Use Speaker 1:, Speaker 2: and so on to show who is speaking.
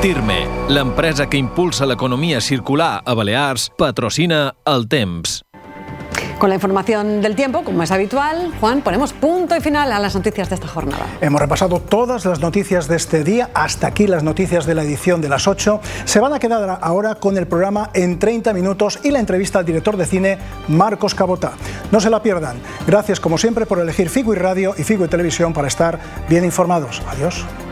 Speaker 1: Tirme, l'empresa que impulsa l'economia circular a Balears, patrocina El Temps.
Speaker 2: Con la información del tiempo, como es habitual, Juan, ponemos punto y final a las noticias de esta jornada.
Speaker 3: Hemos repasado todas las noticias de este día. Hasta aquí las noticias de la edición de las 8. Se van a quedar ahora con el programa En 30 minutos y la entrevista al director de cine, Marcos Cabotá. No se la pierdan. Gracias, como siempre, por elegir Figo y Radio y Figo y Televisión para estar bien informados. Adiós.